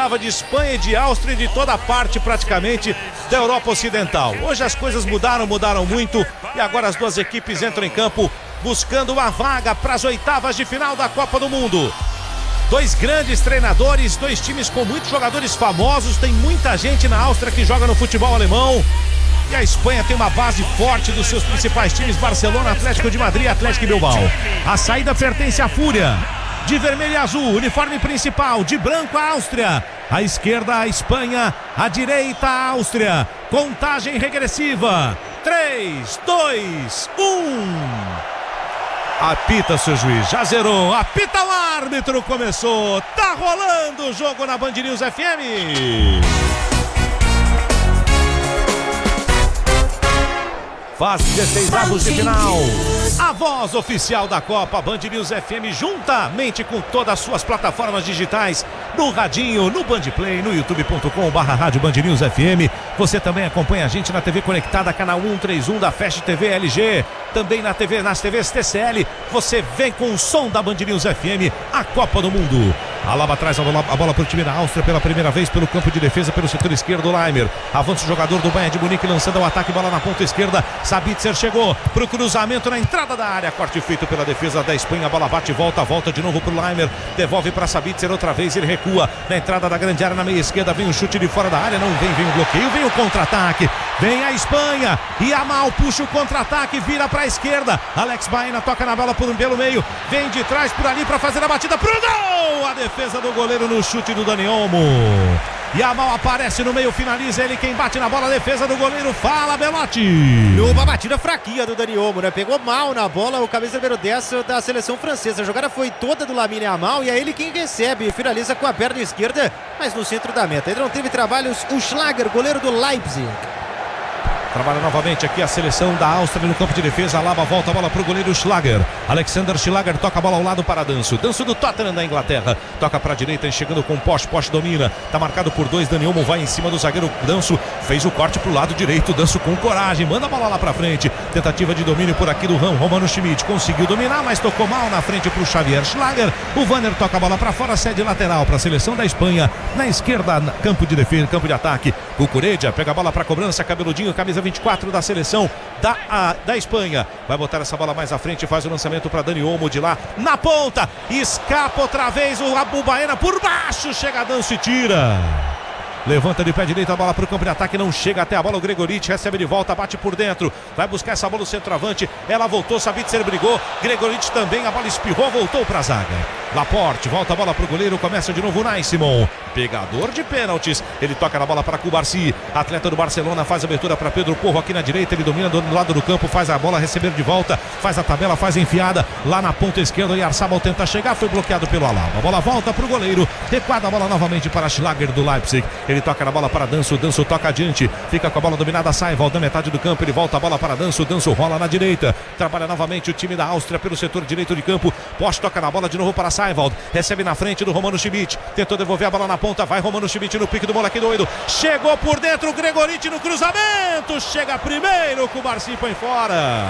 cuidava de Espanha e de Áustria e de toda a parte praticamente da Europa Ocidental. Hoje as coisas mudaram muito e agora as duas equipes entram em campo buscando uma vaga para as oitavas de final da Copa do Mundo. Dois grandes treinadores, dois times com muitos jogadores famosos, tem muita gente na Áustria que joga no futebol alemão. E a Espanha tem uma base forte dos seus principais times, Barcelona, Atlético de Madrid e Atlético Bilbao. A saída pertence à Fúria. De vermelho e azul, uniforme principal, de branco a Áustria. À esquerda a Espanha, à direita a Áustria. Contagem regressiva. 3, 2, 1. Apita, seu juiz, já zerou. Apita o árbitro, começou. Tá rolando o jogo na Band News FM. Faz 16 avos de final. A voz oficial da Copa, Band News FM, juntamente com todas as suas plataformas digitais, no radinho, no Bandplay, no youtube.com/rádio Band News FM. Você também acompanha a gente na TV conectada, canal 131 da Fast TV LG, também nas TVs TCL. Você vem com o som da Band News FM, a Copa do Mundo. Alaba traz a bola para o time da Áustria pela primeira vez pelo campo de defesa, pelo setor esquerdo. Leimer avança o jogador do Bayern de Munique, lançando o ataque, bola na ponta esquerda. Sabitzer chegou para o cruzamento na entrada da área, corte feito pela defesa da Espanha. A bola bate e volta de novo para o Leimer, devolve para Sabitzer outra vez, ele recua na entrada da grande área, na meia esquerda. Vem o chute de fora da área, não vem o bloqueio, vem o contra-ataque, vem a Espanha. Yamal puxa o contra-ataque, vira para a esquerda. Alex Baena toca na bola pelo meio, vem de trás por ali para fazer a batida pro gol. A defesa do goleiro no chute do Dani Olmo. Yamal aparece no meio, finaliza, ele quem bate na bola, a defesa do goleiro. Fala, Belotti. Uma batida fraquinha do Dani Olmo, né? Pegou mal na bola o camisa número 10 da seleção francesa. A jogada foi toda do Lamine Yamal e é ele quem recebe, finaliza com a perna esquerda, mas no centro da meta. Ele não teve trabalhos. O Schlager, goleiro do Leipzig. Trabalha novamente aqui a seleção da Áustria no campo de defesa. Alaba volta a bola para o goleiro Schlager. Alexander Schlager toca a bola ao lado para Danso. Danso do Tottenham da Inglaterra. Toca para a direita, chegando com Posch. Posch domina. Tá marcado por 2. Dani Olmo vai em cima do zagueiro. Danso fez o corte para o lado direito. Danso com coragem. Manda a bola lá para frente. Tentativa de domínio por aqui do Romano Schmidt. Conseguiu dominar, mas tocou mal na frente para o Xavier Schlager. O Vanner toca a bola para fora. Cede lateral para a seleção da Espanha. Na esquerda, campo de defesa, campo de ataque. Cucuredia pega a bola para cobrança. Cabeludinho, camisa 24 da seleção da Espanha. Vai botar essa bola mais à frente, faz o lançamento para Dani Olmo de lá na ponta. Escapa outra vez o Abu Baena por baixo. Chega Danso e tira. Levanta de pé direito a bola para o campo de ataque, não chega até a bola. O Gregoric recebe de volta, bate por dentro, vai buscar essa bola o centroavante. Ela voltou, Sabitzer brigou, Gregoric também, a bola espirrou, voltou para a zaga. Laporte, volta a bola para o goleiro, começa de novo o Naissimon, pegador de pênaltis. Ele toca na bola para Cubarsi, atleta do Barcelona, faz a abertura para Pedro Porro aqui na direita. Ele domina do lado do campo, faz a bola receber de volta, faz a tabela, faz a enfiada lá na ponta esquerda. E Arsabal tenta chegar, foi bloqueado pelo Alaba. A bola volta para o goleiro, recuada a bola novamente para Schlager do Leipzig. Ele toca na bola para Danso, Danso toca adiante, fica com a bola dominada, sai, volta da metade do campo, ele volta a bola para Danso, Danso rola na direita, trabalha novamente o time da Áustria pelo setor direito de campo. Posch toca na bola de novo para Seiwald, recebe na frente do Romano Schmidt, tentou devolver a bola na ponta, vai Romano Schmidt no pique do moleque doido, chegou por dentro o Gregoric no cruzamento, chega primeiro, com o Barci põe fora.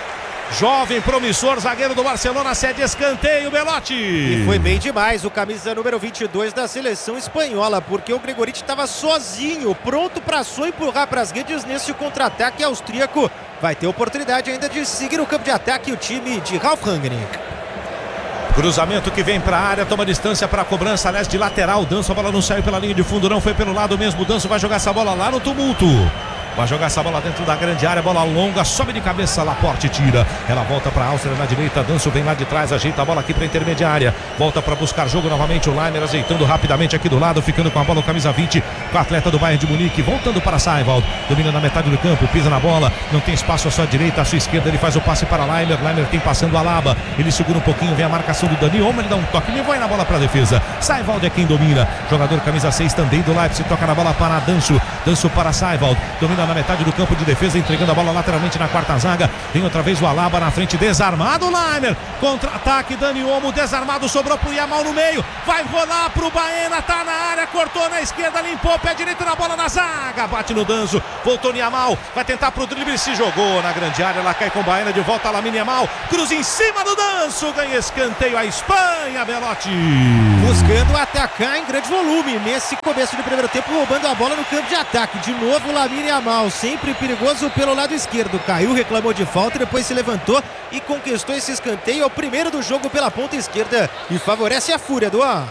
Jovem, promissor, zagueiro do Barcelona, cede escanteio, Belotti. E foi bem demais o camisa número 22 da seleção espanhola, porque o Gregoric estava sozinho, pronto para só empurrar para as redes nesse contra-ataque austríaco. Vai ter oportunidade ainda de seguir o campo de ataque o time de Ralf Rangnick. Cruzamento que vem para a área, toma distância para a cobrança, aliás, de lateral. Danso, a bola não saiu pela linha de fundo, não foi pelo lado mesmo. Danso vai jogar essa bola lá no tumulto. Vai jogar essa bola dentro da grande área, bola longa, sobe de cabeça, Laporte tira. Ela volta para a Áustria na direita, Danso vem lá de trás, ajeita a bola aqui para a intermediária. Volta para buscar jogo novamente, o Leimer ajeitando rapidamente aqui do lado, ficando com a bola, o camisa 20, com a atleta do Bayern de Munique, voltando para Seiwald, domina na metade do campo, pisa na bola, não tem espaço à sua direita, à sua esquerda, ele faz o passe para Leimer, Leimer tem passando o Alaba, ele segura um pouquinho, vem a marcação do Dani Olmo, ele dá um toque, ele vai na bola para a defesa. Seiwald é quem domina, jogador camisa 6 também do Leipzig, toca na bola para Danso, Danso para Seiwald, domina na metade do campo de defesa, entregando a bola lateralmente na quarta zaga. Vem outra vez o Alaba na frente, desarmado o Leimer, contra-ataque, Dani Olmo desarmado, sobrou pro Yamal no meio, vai rolar pro Baena, tá na área, cortou na esquerda, limpou, pé direito na bola na zaga, bate no Danso, voltou no Yamal, vai tentar pro drible, se jogou na grande área, ela cai com o Baena, de volta a Lamine Yamal, cruza em cima do Danso, ganha escanteio a Espanha, Belotti. buscando atacar em grande volume nesse começo de primeiro tempo, roubando a bola no campo de ataque. De novo Lamine Yamal, sempre perigoso pelo lado esquerdo. Caiu, reclamou de falta, depois se levantou e conquistou esse escanteio. É o primeiro do jogo pela ponta esquerda e favorece a Fúria, Duan.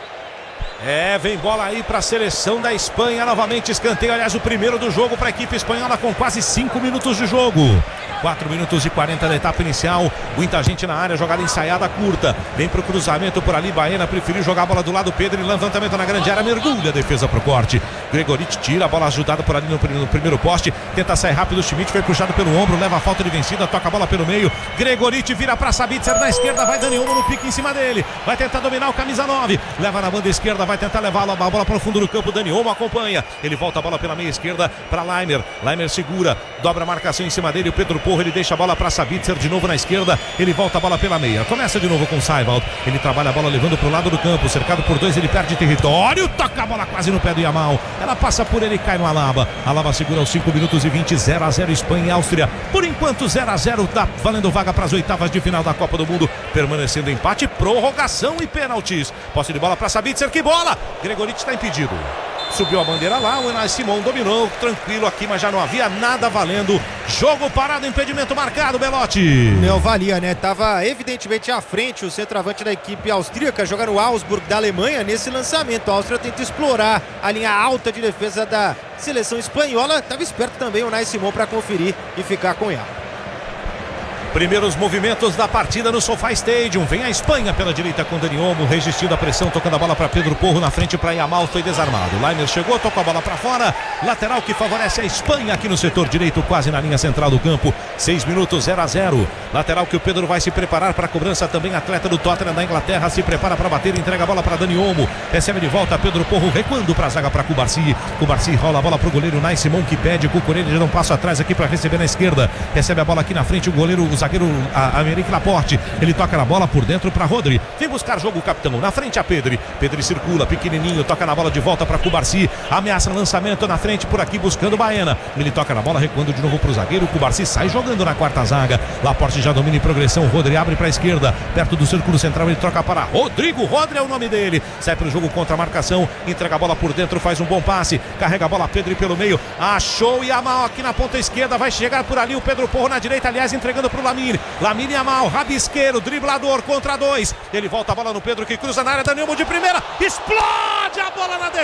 Vem bola aí para a seleção da Espanha, novamente escanteio, aliás o primeiro do jogo para a equipe espanhola com quase 5 minutos de jogo. 4 minutos e 40 da etapa inicial, muita gente na área, jogada ensaiada curta, vem pro cruzamento por ali, Baena preferiu jogar a bola do lado, Pedro, e levantamento na grande área, mergulha, defesa pro corte, Gregorit tira a bola ajudada por ali no primeiro poste, tenta sair rápido, Schmidt foi puxado pelo ombro, leva a falta de vencida, toca a bola pelo meio, Gregorit vira pra Sabitzer na esquerda, vai Dani Olmo no pique em cima dele, vai tentar dominar o camisa 9, leva na banda esquerda, vai tentar levar a bola para o fundo do campo, Dani Olmo acompanha, ele volta a bola pela meia esquerda para Laimer segura, dobra a marcação em cima dele, o Pedro Porro, ele deixa a bola para Sabitzer de novo na esquerda, ele volta a bola pela meia, começa de novo com Seiwald, ele trabalha a bola levando para o lado do campo, cercado por 2, ele perde território, toca a bola quase no pé do Yamal, ela passa por ele e cai no Alaba segura aos 5 minutos e 20, 0-0 Espanha e Áustria, por enquanto 0-0, tá valendo vaga para as oitavas de final da Copa do Mundo, permanecendo empate, prorrogação e pênaltis, posse de bola para Sabitzer, que bola, Gregorit está impedido. Subiu a bandeira lá, o Unai Simon dominou, tranquilo aqui, mas já não havia nada valendo. Jogo parado, impedimento marcado, Belotti. Não valia, né? Tava evidentemente à frente o centroavante da equipe austríaca, joga no Augsburg da Alemanha nesse lançamento. A Áustria tenta explorar a linha alta de defesa da seleção espanhola. Tava esperto também o Unai Simon para conferir e ficar com ela. Primeiros movimentos da partida no SoFi Stadium. Vem a Espanha pela direita com Dani Olmo, resistindo a pressão, tocando a bola para Pedro Porro, na frente para Yamal, foi desarmado. Laimer chegou, tocou a bola para fora. Lateral que favorece a Espanha aqui no setor direito, quase na linha central do campo. 6 minutos, 0-0. Lateral que o Pedro vai se preparar para a cobrança também. Atleta do Tottenham da Inglaterra se prepara para bater, entrega a bola para Dani Olmo. Recebe de volta Pedro Porro, recuando para a zaga para Cubarsí. Cubarsí rola a bola para o goleiro Unai Simon, que pede. Cucurella já dá um passo atrás aqui para receber na esquerda. Recebe a bola aqui na frente o zagueiro Aymeric Laporte, ele toca na bola por dentro para Rodri, vem buscar jogo o capitão, na frente a Pedri circula, pequenininho, toca na bola de volta para Cubarsí, ameaça lançamento na frente por aqui buscando Baena, ele toca na bola, recuando de novo para o zagueiro, Cubarsí sai jogando na quarta zaga, Laporte já domina em progressão, Rodri abre para a esquerda, perto do círculo central, ele troca para Rodrigo, Rodri é o nome dele, sai para o jogo contra a marcação, entrega a bola por dentro, faz um bom passe, carrega a bola Pedri pelo meio, achou Yamal aqui na ponta esquerda, vai chegar por ali o Pedro Porro na direita, aliás entregando para o Lamine Yamal, rabisqueiro, driblador contra 2. Ele volta a bola no Pedro que cruza na área, Dani Olmo de primeira, explode a bola na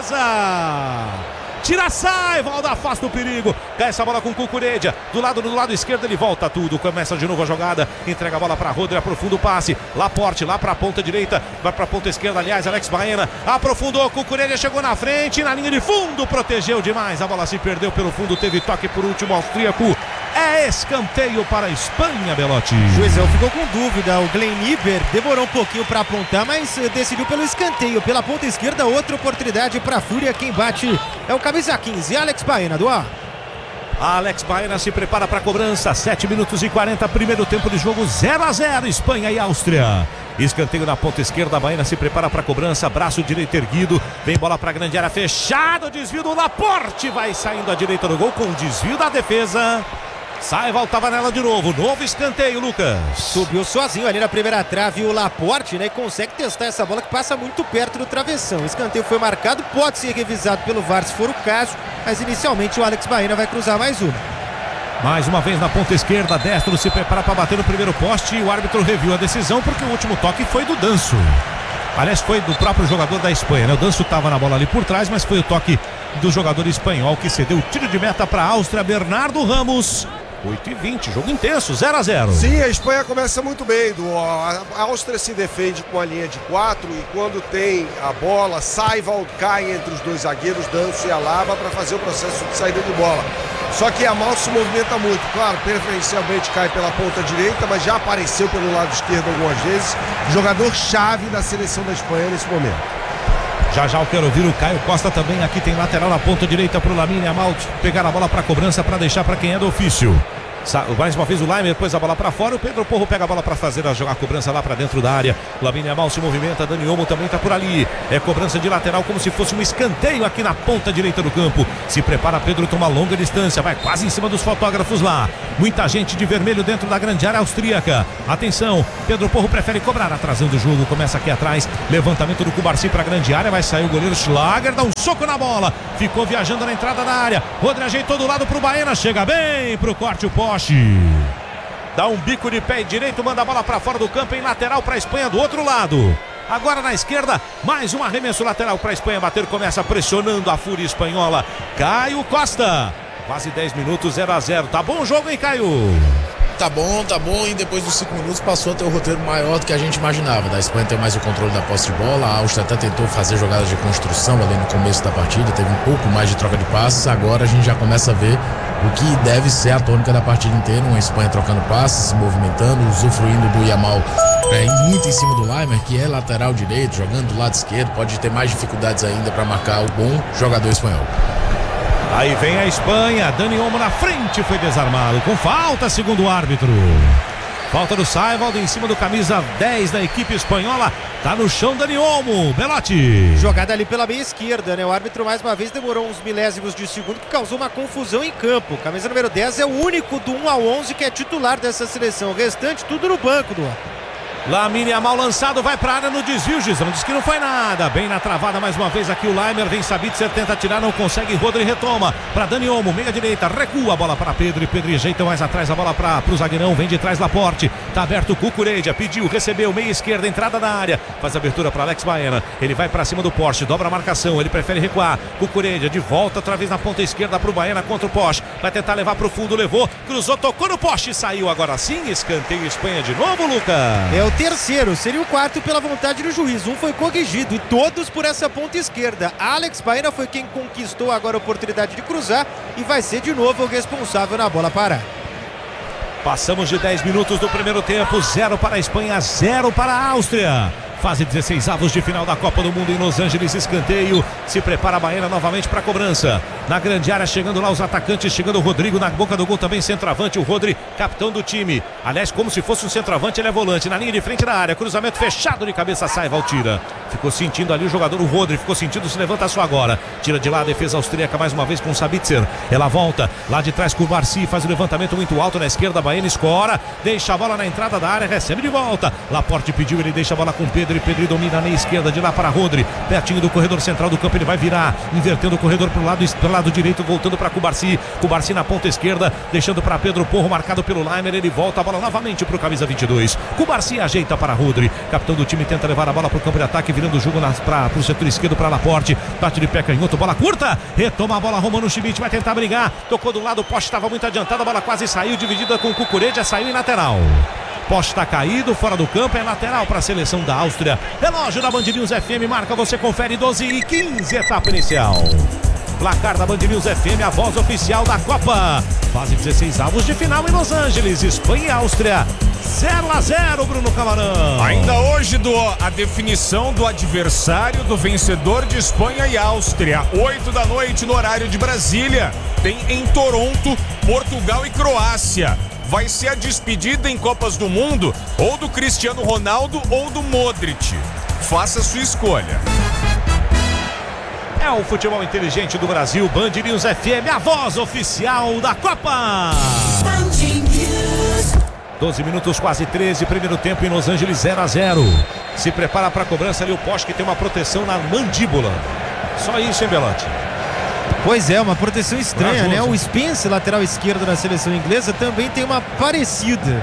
defesa. Tira Seiwald, afasta o perigo. Cai essa bola com Cucurella. Do lado esquerdo ele volta tudo. Começa de novo a jogada. Entrega a bola para Rodri, aprofunda o passe. Laporte lá para a ponta direita. Vai para a ponta esquerda, aliás, Alex Baena. Aprofundou, Cucurella chegou na frente. Na linha de fundo, protegeu demais. A bola se perdeu pelo fundo. Teve toque por último austríaco. É escanteio para a Espanha, Belotti. O juizão ficou com dúvida. O Glenn Iber demorou um pouquinho para apontar, mas decidiu pelo escanteio. Pela ponta esquerda, outra oportunidade para a Fúria. Quem bate é o camisa 15, Alex Baena, do ar. Alex Baena se prepara para a cobrança. 7 minutos e 40, primeiro tempo de jogo, 0-0, Espanha e Áustria. Escanteio na ponta esquerda, Baena se prepara para a cobrança, braço direito erguido, vem bola para a grande área, fechado, desvio do Laporte, vai saindo à direita do gol com desvio da defesa. Seiwald estava nela de novo escanteio, Lucas. Subiu sozinho ali na primeira trave o Laporte, né? E consegue testar essa bola que passa muito perto do travessão. O escanteio foi marcado, pode ser revisado pelo VAR se for o caso, mas inicialmente o Alex Baena vai cruzar mais uma. Mais uma vez na ponta esquerda, Destro se prepara para bater no primeiro poste e o árbitro reviu a decisão porque o último toque foi do Danso. Aliás, foi do próprio jogador da Espanha, né? O Danso estava na bola ali por trás, mas foi o toque do jogador espanhol que cedeu o tiro de meta para a Áustria, Bernardo Ramos. 8h20, jogo intenso, 0-0. Sim, a Espanha começa muito bem. A Áustria se defende com a linha de 4 e quando tem a bola, Seiwald cai entre os dois zagueiros, Danso e Alaba, para fazer o processo de saída de bola. Só que Yamal se movimenta muito, claro, preferencialmente cai pela ponta direita, mas já apareceu pelo lado esquerdo algumas vezes. Jogador-chave da seleção da Espanha nesse momento. Já eu quero ouvir o Caio Costa também. Aqui tem lateral na ponta direita para o Lamine Yamal pegar a bola para a cobrança para deixar para quem é do ofício. Mais uma vez o Laimer pôs a bola para fora. O Pedro Porro pega a bola para fazer a cobrança lá para dentro da área. Lamine Yamal se movimenta. Dani Olmo também está por ali. É cobrança de lateral como se fosse um escanteio aqui na ponta direita do campo. Se prepara Pedro, toma longa distância. Vai quase em cima dos fotógrafos lá. Muita gente de vermelho dentro da grande área austríaca. Atenção, Pedro Porro prefere cobrar, atrasando o jogo. Começa aqui atrás. Levantamento do Cubarsí para a grande área. Vai sair o goleiro Schlager. Dá um soco na bola. Ficou viajando na entrada da área. Rodri ajeitou do lado pro Baena. Chega bem pro corte o poste. Dá um bico de pé direito, manda a bola para fora do campo em lateral para a Espanha do outro lado. Agora na esquerda, mais um arremesso lateral para a Espanha bater, começa pressionando a fúria espanhola. Caio Costa, quase 10 minutos, 0-0. Tá bom o jogo, hein, Caio? Tá bom, e depois dos 5 minutos passou a ter o roteiro maior do que a gente imaginava. Da Espanha tem mais o controle da posse de bola, a Áustria até tentou fazer jogadas de construção ali no começo da partida, teve um pouco mais de troca de passes. Agora a gente já começa a ver o que deve ser a tônica da partida inteira, uma Espanha trocando passes, se movimentando, usufruindo do Yamal muito em cima do Laimer, que é lateral direito, jogando do lado esquerdo, pode ter mais dificuldades ainda para marcar o bom jogador espanhol. Aí vem a Espanha, Dani Olmo na frente, foi desarmado, com falta, segundo o árbitro. Falta do Saivaldo em cima do camisa 10 da equipe espanhola. Tá no chão Dani Olmo, Belotti. Jogada ali pela meia esquerda, né? O árbitro mais uma vez demorou uns milésimos de segundo, que causou uma confusão em campo. Camisa número 10 é o único do 1 ao 11 que é titular dessa seleção. O restante tudo no banco do Lamine Yamal lançado, vai pra área no desvio, Gisão, diz que não foi nada, bem na travada mais uma vez aqui o Laimer, vem Sabitzer, tenta tirar, não consegue, Rodri retoma, pra Dani Olmo, meia direita, recua a bola para Pedro, e Pedro ajeita mais atrás a bola pro zagueirão, vem de trás Laporte, tá aberto o Cucurella, pediu, recebeu, meia esquerda, entrada da área, faz abertura para Alex Baena, ele vai pra cima do Porsche, dobra a marcação, ele prefere recuar, Cucurella de volta, outra vez na ponta esquerda pro Baena contra o Porsche, vai tentar levar pro fundo, levou, cruzou, tocou no Porsche, saiu agora sim, escanteio Espanha de novo, Lucas. É o terceiro, seria o quarto pela vontade do juiz. Um foi corrigido e todos por essa ponta esquerda. Alex Baena foi quem conquistou agora a oportunidade de cruzar e vai ser de novo o responsável na bola parar. Passamos de 10 minutos do primeiro tempo, 0 para a Espanha, 0 para a Áustria. Fase 16avos de final da Copa do Mundo em Los Angeles, escanteio, se prepara a Baena novamente para a cobrança, na grande área, chegando lá os atacantes, chegando o Rodrigo na boca do gol também, centroavante, o Rodri, capitão do time, aliás como se fosse um centroavante, ele é volante, na linha de frente da área, cruzamento fechado de cabeça, Saivaldo tira, ficou sentindo ali o jogador, o Rodri, ficou sentindo, se levanta só agora, tira de lá a defesa austríaca mais uma vez com o Sabitzer, ela volta, lá de trás com o Cubarsí, faz o levantamento muito alto na esquerda, Baena escora, deixa a bola na entrada da área, recebe de volta, Laporte pediu, ele deixa a bola com Pedro, e Pedro domina na esquerda, de lá para Rodri, pertinho do corredor central do campo, ele vai virar, invertendo o corredor pro lado direito, voltando para Cubarsí na ponta esquerda, deixando para Pedro Porro, marcado pelo Laimer, ele volta a bola novamente pro camisa 22, Cubarsí ajeita para Rodri, capitão do time tenta levar a bola pro campo de ataque, virando o jogo pro setor esquerdo para Laporte, bate de pé canhoto, bola curta, retoma a bola, Romano Schmidt vai tentar brigar, tocou do lado, o poste estava muito adiantado, a bola quase saiu, dividida com o Cucurella, saiu em lateral. Poste está caído, fora do campo, é lateral para a seleção da Áustria. Relógio da Band News FM, marca, você confere, 12h15, etapa inicial. Placar da Band News FM, a voz oficial da Copa. Fase 16avos de final em Los Angeles, Espanha e Áustria. 0-0, Bruno Camarão. Ainda hoje a definição do adversário do vencedor de Espanha e Áustria. 8 da noite no horário de Brasília. Tem em Toronto, Portugal e Croácia. Vai ser a despedida em Copas do Mundo ou do Cristiano Ronaldo ou do Modric. Faça sua escolha. É o futebol inteligente do Brasil, Band News FM, a voz oficial da Copa. 12 minutos, quase 13, primeiro tempo em Los Angeles, 0-0. Se prepara para a cobrança ali o Poste, que tem uma proteção na mandíbula. Só isso, hein, Belotti? Pois é, uma proteção estranha, né? O Spence, lateral esquerdo da seleção inglesa, também tem uma parecida.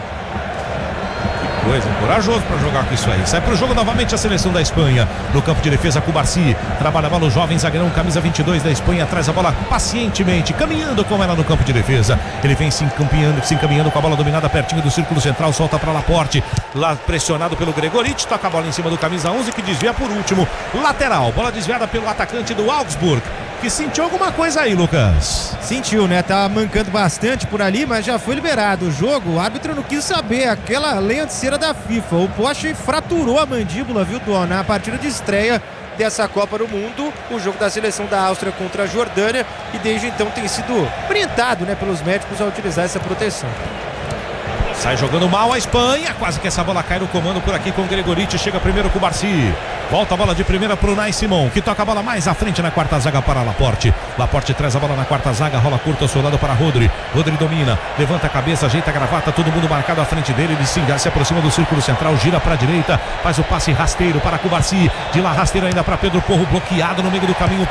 Que coisa, corajoso para jogar com isso aí. Sai pro jogo novamente a seleção da Espanha. No campo de defesa, Cubarsí. Trabalha a bola o jovem zagueirão, camisa 22 da Espanha. Traz a bola pacientemente, caminhando com ela no campo de defesa. Ele vem se encaminhando com a bola dominada pertinho do círculo central. Solta para Laporte. Lá pressionado pelo Gregoric. Toca a bola em cima do camisa 11, que desvia por último. Lateral, bola desviada pelo atacante do Augsburg, que sentiu alguma coisa aí, Lucas. Sentiu, né? Tá mancando bastante por ali, mas já foi liberado o jogo. O árbitro não quis saber, aquela lenha de cera da FIFA. O Poste fraturou a mandíbula, viu, Dona? Na partida de estreia dessa Copa do Mundo, o jogo da seleção da Áustria contra a Jordânia, e desde então tem sido orientado, né, pelos médicos a utilizar essa proteção. Sai jogando mal a Espanha, quase que essa bola cai no comando por aqui com o Gregoriti, chega primeiro com o Barsi. Volta a bola de primeira para o Nai Simon, que toca a bola mais à frente na quarta zaga para Laporte. Laporte traz a bola na quarta zaga, rola curta ao seu lado para Rodri. Rodri domina, levanta a cabeça, ajeita a gravata, todo mundo marcado à frente dele. Ele se aproxima do círculo central, gira para a direita, faz o passe rasteiro para Cubarsi. De lá rasteiro ainda para Pedro Porro, bloqueado no meio do caminho.